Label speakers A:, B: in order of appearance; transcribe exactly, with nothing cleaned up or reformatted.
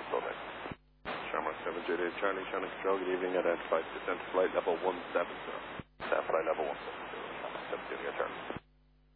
A: Quebec. Shamrock seven J D Charlie, Shannon Control, good evening, identified descent flight level one seven zero. Descent flight level one seven zero, Shamrock seven J D Charlie.